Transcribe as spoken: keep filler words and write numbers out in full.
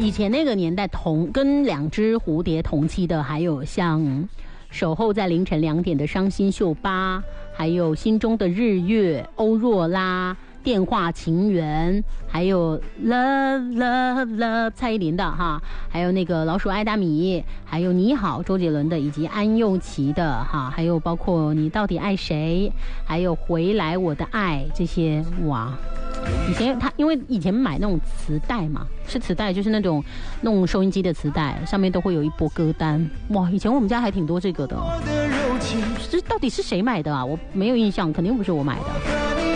以前那个年代同跟两只蝴蝶同期的，还有像守候在凌晨两点的伤心秀吧，还有心中的日月、欧若拉、电话情缘，还有 Love Love Love 蔡依林的哈，还有那个老鼠爱大米，还有你好周杰伦的，以及安又琪的哈，还有包括你到底爱谁，还有回来我的爱，这些哇。以前他因为以前买那种磁带嘛，是磁带，就是那种弄收音机的磁带，上面都会有一波歌单。哇，以前我们家还挺多这个的。这到底是谁买的啊？我没有印象，肯定不是我买的。